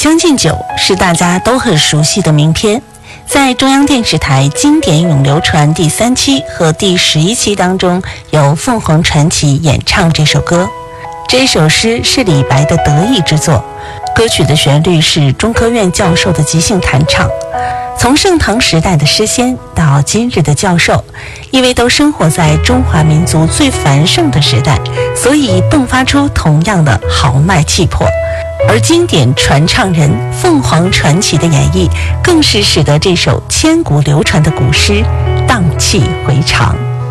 将进酒》是大家都很熟悉的名篇，在中央电视台经典咏流传第3期和第11期当中，由凤凰传奇演唱这首歌。这首诗是李白的得意之作，歌曲的旋律是中科院教授的即兴弹唱。从盛唐时代的诗仙到今日的教授，因为都生活在中华民族最繁盛的时代，所以迸发出同样的豪迈气魄。而经典传唱人凤凰传奇的演绎，更是使得这首千古流传的古诗荡气回肠。